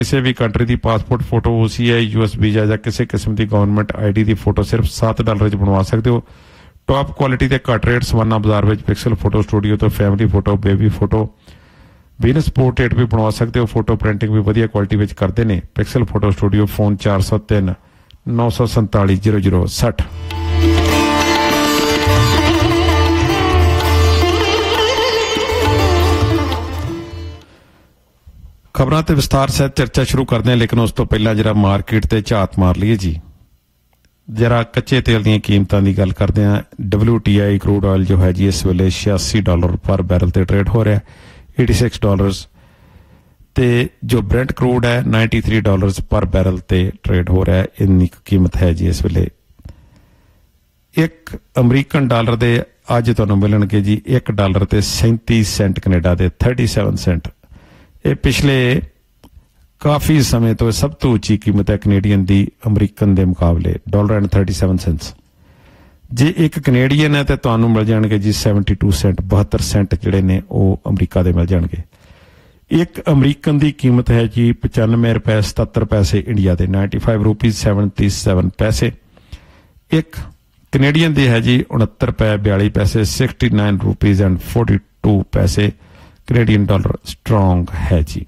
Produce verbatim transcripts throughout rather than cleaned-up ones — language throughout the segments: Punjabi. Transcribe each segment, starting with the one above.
ਕਿਸੇ ਵੀ ਕੰਟਰੀ ਦੀ ਪਾਸਪੋਰਟ ਫੋਟੋ, ਓ ਸੀ ਆਈ, ਯੂ ਐਸ ਵੀਜ਼ਾ ਜਾਂ ਕਿਸੇ ਕਿਸਮ ਦੀ government I D the photo ਸਿਰਫ ਸੱਤ ਡਾਲਰ 'ਚ ਬਣਵਾ ਸਕਦੇ ਹੋ। ਟੌਪ ਕੁਆਲਿਟੀ ਦੇ ਘੱਟ ਰੇਟ ਸਵਾਨਾ ਬਾਜ਼ਾਰ ਵਿੱਚ ਪਿਕਸਲ ਫੋਟੋ ਸਟੂਡੀਓ ਤੋਂ family photo, baby photo, Venus portrait ਵੀ ਬਣਵਾ ਸਕਦੇ ਹੋ। ਫੋਟੋ ਪ੍ਰਿੰਟਿੰਗ ਵੀ ਵਧੀਆ ਕੁਆਲਿਟੀ ਵਿੱਚ ਕਰਦੇ ਨੇ। ਪਿਕਸਲ ਫੋਟੋ ਸਟੂਡੀਓ, ਫੋਨ ਚਾਰ ਸੌ ਤਿੰਨ ਨੌ ਸੌ ਸੰਤਾਲੀ ਜ਼ੀਰੋ ਜ਼ੀਰੋ ਸੱਠ। ਖਬਰਾਂ ਤੇ ਵਿਸਤਾਰ ਸਹਿਤ ਚਰਚਾ ਸ਼ੁਰੂ ਕਰਦੇ ਹਾਂ, ਲੇਕਿਨ ਉਸ ਤੋਂ ਪਹਿਲਾਂ ਜਰਾ ਮਾਰਕੀਟ ਤੇ ਝਾਤ ਮਾਰ ਲਈਏ ਜੀ। ਜਰਾ ਕੱਚੇ ਤੇਲ ਦੀਆਂ ਕੀਮਤਾਂ ਦੀ ਗੱਲ ਕਰਦੇ ਹਾਂ। W T I crude oil ਜੋ ਹੈ ਜੀ ਇਸ ਵੇਲੇ ਛਿਆਸੀ ਡਾਲਰ ਪਰ ਬੈਰਲ ਤੇ ਟਰੇਡ ਹੋ ਰਿਹਾ, छियासी ਡਾਲਰਸ, ਤੇ ਜੋ ਬ੍ਰੈਂਟ ਕਰੂਡ ਹੈ तिरानवे ਡਾਲਰਸ ਪਰ ਬੈਰਲ ਤੇ ਟਰੇਡ ਹੋ ਰਿਹਾ। ਇੰਨੀ ਕੀਮਤ ਹੈ ਜੀ ਇਸ ਵੇਲੇ। ਇੱਕ ਅਮਰੀਕਨ ਡਾਲਰ ਦੇ ਅੱਜ ਤੁਹਾਨੂੰ ਮਿਲਣਗੇ ਜੀ ਇੱਕ ਡਾਲਰ ਤੇ ਸੈਂਤੀ ਸੈਂਟ ਕੈਨੇਡਾ ਦੇ सैंतीस ਸੈਂਟ। ਇਹ ਪਿਛਲੇ ਕਾਫੀ ਸਮੇਂ ਤੋਂ ਸਭ ਤੋਂ ਉੱਚੀ ਕੀਮਤ ਹੈ ਕੈਨੇਡੀਅਨ ਦੀ ਅਮਰੀਕਨ ਦੇ ਮੁਕਾਬਲੇ, ਡਾਲਰ ਐਂਡ सैंतीस ਸੈਂਟਸ। ਜੇ ਇੱਕ ਕੈਨੇਡੀਅਨ ਹੈ ਤਾਂ ਤੁਹਾਨੂੰ ਮਿਲ ਜਾਣਗੇ ਜੀ बहत्तर ਸੈਂਟ, बहत्तर ਸੈਂਟ ਜਿਹੜੇ ਨੇ ਉਹ ਅਮਰੀਕਾ ਦੇ ਮਿਲ ਜਾਣਗੇ। ਇੱਕ ਅਮਰੀਕਨ ਦੀ ਕੀਮਤ ਹੈ ਜੀ ਪਚਾਨਵੇਂ ਰੁਪਏ ਸਤੱਤਰ ਪੈਸੇ ਇੰਡੀਆ ਦੇ, पचानवे ਰੁਪਏ सतहत्तर ਪੈਸੇ। ਇੱਕ ਕੈਨੇਡੀਅਨ ਦੀ ਹੈ ਜੀ उनहत्तर ਰੁਪਏ बयालीस ਪੈਸੇ, उनहत्तर ਰੁਪੀਜ਼ ਐਂਡ बयालीस ਪੈਸੇ ਕੈਨੇਡੀਅਨ ਡਾਲਰ ਸਟਰੋਂਗ ਹੈ ਜੀ।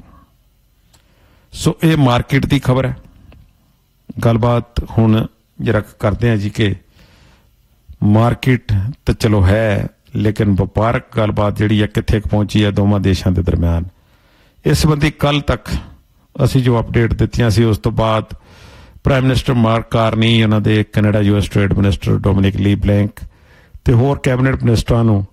ਸੋ ਇਹ ਮਾਰਕੀਟ ਦੀ ਖਬਰ ਹੈ। ਗੱਲਬਾਤ ਹੁਣ ਜਰਾ ਕਰਦੇ ਹਾਂ ਜੀ ਕਿ ਮਾਰਕੀਟ ਤਾਂ ਚਲੋ ਹੈ, ਲੇਕਿਨ ਵਪਾਰਕ ਗੱਲਬਾਤ ਜਿਹੜੀ ਹੈ ਕਿੱਥੇ ਪਹੁੰਚੀ ਹੈ ਦੋਵਾਂ ਦੇਸ਼ਾਂ ਦੇ ਦਰਮਿਆਨ। ਇਸ ਸੰਬੰਧੀ ਕੱਲ ਤੱਕ ਅਸੀਂ ਜੋ ਅਪਡੇਟ ਦਿੱਤੀਆਂ ਸੀ, ਉਸ ਤੋਂ ਬਾਅਦ ਪ੍ਰਾਈਮ ਮਿਨਿਸਟਰ ਮਾਰਕ ਕਾਰਨੀ, ਉਹਨਾਂ ਦੇ Canada U S trade minister Dominic ਲੀ ਬਲੈਂਕ ਤੇ ਹੋਰ ਕੈਬਨਿਟ ਮਿਨਿਸਟਰਾਂ ਨੂੰ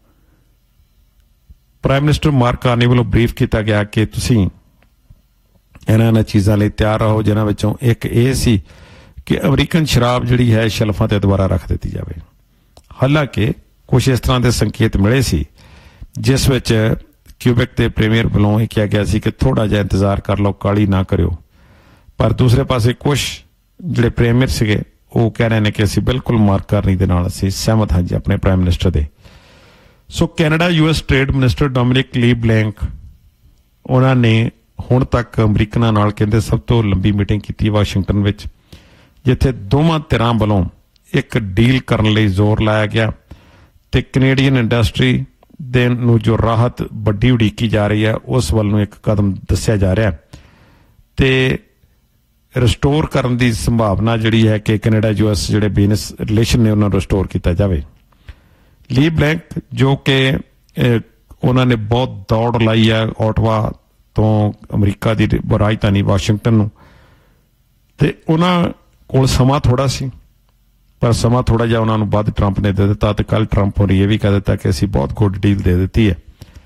ਪ੍ਰਾਈਮ ਮਿਨਿਸਟਰ ਮਾਰਕ ਕਾਰਨੀ ਵੱਲੋਂ ਬਰੀਫ ਕੀਤਾ ਗਿਆ ਕਿ ਤੁਸੀਂ ਇਹਨਾਂ ਇਹਨਾਂ ਚੀਜ਼ਾਂ ਲਈ ਤਿਆਰ ਰਹੋ, ਜਿਨ੍ਹਾਂ ਵਿੱਚੋਂ ਇੱਕ ਇਹ ਸੀ ਕਿ ਅਮਰੀਕਨ ਸ਼ਰਾਬ ਜਿਹੜੀ ਹੈ ਸ਼ੈਲਫਾਂ ਤੇ ਦੁਬਾਰਾ ਰੱਖ ਦਿੱਤੀ ਜਾਵੇ। ਹਾਲਾਂਕਿ ਕੁਝ ਇਸ ਤਰ੍ਹਾਂ ਦੇ ਸੰਕੇਤ ਮਿਲੇ ਸੀ ਜਿਸ ਵਿੱਚ ਕਿਊਬੈਕ ਦੇ ਪ੍ਰੀਮੀਅਰ ਵੱਲੋਂ ਇਹ ਕਿਹਾ ਗਿਆ ਸੀ ਕਿ ਥੋੜਾ ਜਿਹਾ ਇੰਤਜ਼ਾਰ ਕਰ ਲਓ, ਕਾਹਲੀ ਨਾ ਕਰਿਓ। ਪਰ ਦੂਸਰੇ ਪਾਸੇ ਕੁਝ ਜਿਹੜੇ ਪ੍ਰੀਮੀਅਰ ਸੀਗੇ ਉਹ ਕਹਿ ਰਹੇ ਨੇ ਕਿ ਅਸੀਂ ਬਿਲਕੁਲ ਮਾਰਕ ਕਾਰਨੀ ਦੇ ਨਾਲ ਅਸੀਂ ਸਹਿਮਤ ਹਾਂ ਜੀ ਆਪਣੇ ਪ੍ਰਾਈਮ ਮਿਨਿਸਟਰ ਦੇ। ਸੋ Canada U S trade minister Dominic ਲੀ ਬਲੈਂਕ, ਉਹਨਾਂ ਨੇ ਹੁਣ ਤੱਕ ਅਮਰੀਕਨਾਂ ਨਾਲ ਕਹਿੰਦੇ ਸਭ ਤੋਂ ਲੰਬੀ ਮੀਟਿੰਗ ਕੀਤੀ ਵਾਸ਼ਿੰਗਟਨ ਵਿੱਚ, ਜਿੱਥੇ ਦੋਵਾਂ ਧਿਰਾਂ ਵੱਲੋਂ ਇੱਕ ਡੀਲ ਕਰਨ ਲਈ ਜ਼ੋਰ ਲਾਇਆ ਗਿਆ ਤੇ ਕੈਨੇਡੀਅਨ ਇੰਡਸਟਰੀ ਦੇ ਨੂੰ ਜੋ ਰਾਹਤ ਵੱਡੀ ਉਡੀਕੀ ਜਾ ਰਹੀ ਹੈ ਉਸ ਵੱਲ ਨੂੰ ਇੱਕ ਕਦਮ ਦੱਸਿਆ ਜਾ ਰਿਹਾ ਤੇ ਰਿਸਟੋਰ ਕਰਨ ਦੀ ਸੰਭਾਵਨਾ ਜਿਹੜੀ ਹੈ ਕਿ ਕੈਨੇਡਾ ਯੂ ਐਸ ਜਿਹੜੇ ਬਿਜ਼ਨਸ ਰਿਲੇਸ਼ਨ ਨੇ ਉਹਨਾਂ ਨੂੰ ਰਿਸਟੋਰ ਕੀਤਾ ਜਾਵੇ। ਲੀ ਬਲੈਂਕ ਜੋ ਕਿ ਉਹਨਾਂ ਨੇ ਬਹੁਤ ਦੌੜ ਲਾਈ ਹੈ ਓਟਵਾ ਤੋਂ ਅਮਰੀਕਾ ਦੀ ਰਾਜਧਾਨੀ ਵਾਸ਼ਿੰਗਟਨ ਨੂੰ, ਤੇ ਉਹਨਾਂ ਕੋਲ ਸਮਾਂ ਥੋੜਾ ਸੀ, ਪਰ ਸਮਾਂ ਥੋੜਾ ਜਿਹਾ ਉਹਨਾਂ ਨੂੰ ਵੱਧ ਟਰੰਪ ਨੇ ਦੇ ਦਿੱਤਾ ਤੇ ਕੱਲ ਟਰੰਪ ਹੋਣੀ ਇਹ ਵੀ ਕਹਿ ਦਿੱਤਾ ਕਿ ਅਸੀਂ ਬਹੁਤ ਗੁੱਡ ਡੀਲ ਦੇ ਦਿੱਤੀ ਹੈ।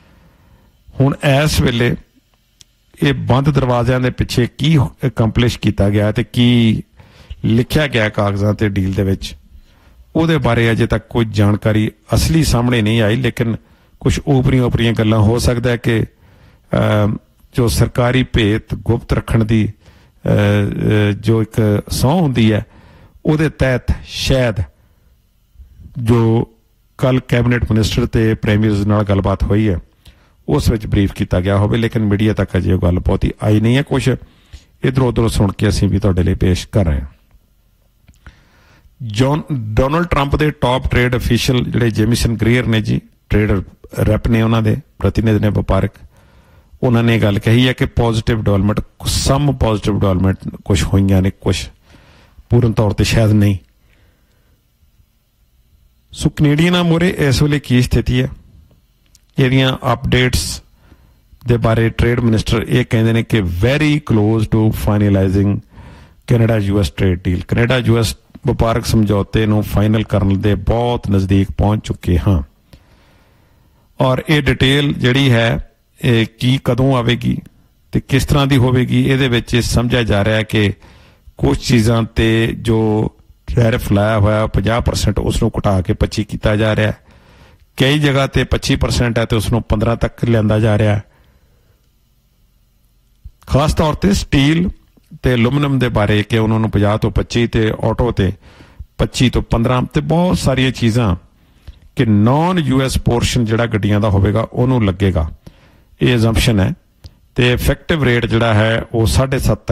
ਹੁਣ ਇਸ ਵੇਲੇ ਇਹ ਬੰਦ ਦਰਵਾਜ਼ਿਆਂ ਦੇ ਪਿੱਛੇ ਕੀ ਅਕੰਪਲਿਸ਼ ਕੀਤਾ ਗਿਆ ਤੇ ਕੀ ਲਿਖਿਆ ਗਿਆ ਕਾਗਜ਼ਾਂ ਤੇ ਡੀਲ ਦੇ ਵਿੱਚ, ਉਹਦੇ ਬਾਰੇ ਅਜੇ ਤੱਕ ਕੋਈ ਜਾਣਕਾਰੀ ਅਸਲੀ ਸਾਹਮਣੇ ਨਹੀਂ ਆਈ। ਲੇਕਿਨ ਕੁਝ ਓਪਰੀਆਂ ਓਪਰੀਆਂ ਗੱਲਾਂ ਹੋ ਸਕਦਾ ਹੈ ਕਿ ਜੋ ਸਰਕਾਰੀ ਭੇਤ ਗੁਪਤ ਰੱਖਣ ਦੀ ਜੋ ਇੱਕ ਸਹੁੰ ਹੁੰਦੀ ਹੈ ਉਹਦੇ ਤਹਿਤ ਸ਼ਾਇਦ ਜੋ ਕੱਲ ਕੈਬਨਿਟ ਮਿਨਿਸਟਰ ਤੇ ਪ੍ਰੀਮੀਅਰਸ ਨਾਲ ਗੱਲਬਾਤ ਹੋਈ ਹੈ ਉਸ ਵਿੱਚ ਬਰੀਫ ਕੀਤਾ ਗਿਆ ਹੋਵੇ। ਲੇਕਿਨ ਮੀਡੀਆ ਤੱਕ ਅਜੇ ਉਹ ਗੱਲ ਬਹੁਤੀ ਆਈ ਨਹੀਂ ਹੈ। ਕੁਛ ਇੱਧਰੋਂ ਉੱਧਰੋਂ ਸੁਣ ਕੇ ਅਸੀਂ ਵੀ ਤੁਹਾਡੇ ਲਈ ਪੇਸ਼ ਕਰ ਰਹੇ ਹਾਂ। ਜੌਨ ਡੋਨਲਡ ਟਰੰਪ ਦੇ ਟੌਪ ਟ੍ਰੇਡ ਅਫੀਸ਼ੀਅਲ ਜਿਹੜੇ ਜੇਮਿਸਨ ਗ੍ਰੀਅਰ ਨੇ ਜੀ, ਟ੍ਰੇਡ ਰੈਪ ਨੇ, ਉਹਨਾਂ ਦੇ ਪ੍ਰਤੀਨਿਧ ਨੇ ਵਪਾਰਕ, ਉਹਨਾਂ ਨੇ ਗੱਲ ਕਹੀ ਹੈ ਕਿ ਪੋਜ਼ਿਟਿਵ ਡਿਵੈਲਪਮੈਂਟ, ਸਮ ਪੋਜ਼ਿਟਿਵ ਡਿਵੈਲਪਮੈਂਟ ਕੁਛ ਹੋਈਆਂ ਨੇ, ਕੁਛ ਪੂਰਨ ਤੌਰ ਤੇ ਸ਼ਾਇਦ ਨਹੀਂ। ਸੋ ਕੈਨੇਡੀਅਨਾਂ ਮੂਹਰੇ ਇਸ ਵੇਲੇ ਕੀ ਸਥਿਤੀ ਹੈ, ਇਹਦੀਆਂ ਅਪਡੇਟਸ ਦੇ ਬਾਰੇ ਟ੍ਰੇਡ ਮਿਨਿਸਟਰ ਇਹ ਕਹਿੰਦੇ ਨੇ ਕਿ very close to ਫਾਈਨਲਾਈਜ਼ਿੰਗ Canada U S trade deal, Canada U S ਵਪਾਰਕ ਸਮਝੌਤੇ ਨੂੰ ਫਾਈਨਲ ਕਰਨ ਦੇ ਬਹੁਤ ਨਜ਼ਦੀਕ ਪਹੁੰਚ ਚੁੱਕੇ ਹਾਂ। ਔਰ ਇਹ ਡਿਟੇਲ ਜਿਹੜੀ ਹੈ ਇਹ ਕੀ ਕਦੋਂ ਆਵੇਗੀ ਤੇ ਕਿਸ ਤਰ੍ਹਾਂ ਦੀ ਹੋਵੇਗੀ, ਇਹਦੇ ਵਿੱਚ ਸਮਝਿਆ ਜਾ ਰਿਹਾ ਹੈ ਕਿ ਕੁਝ ਚੀਜ਼ਾਂ ਤੇ ਜੋ ਟੈਰਿਫ ਲਾਇਆ ਹੋਇਆ ਪੰਜਾਹ ਪਰਸੈਂਟ ਉਸ ਨੂੰ ਘਟਾ ਕੇ ਪੱਚੀ ਕੀਤਾ ਜਾ ਰਿਹਾ, ਕਈ ਜਗ੍ਹਾ ਤੇ ਪੱਚੀ ਪਰਸੈਂਟ ਹੈ ਤੇ ਉਸ ਨੂੰ ਪੰਦਰਾਂ ਤੱਕ ਲਿਆਂਦਾ ਜਾ ਰਿਹਾ। ਖਾਸ ਤੌਰ ਤੇ ਸਟੀਲ ਤੇ ਐਲੂਮੀਨੀਅਮ ਦੇ ਬਾਰੇ ਕਿ ਉਹਨਾਂ ਨੂੰ ਪੰਜਾਹ ਤੋਂ ਪੱਚੀ ਤੇ ਆਟੋ ਤੇ ਪੱਚੀ ਤੋਂ ਪੰਦਰਾਂ ਤੇ ਬਹੁਤ ਸਾਰੀਆਂ ਚੀਜ਼ਾਂ ਕਿ ਨੌਨ ਯੂ ਐਸ ਪੋਰਸ਼ਨ ਜਿਹੜਾ ਗੱਡੀਆਂ ਦਾ ਹੋਵੇਗਾ ਉਹਨੂੰ ਲੱਗੇਗਾ। ਇਹ ਐਜ਼ੰਪਸ਼ਨ ਹੈ ਤੇ ਇਫੈਕਟਿਵ ਰੇਟ ਜਿਹੜਾ ਹੈ ਉਹ ਸਾਢੇ ਸੱਤ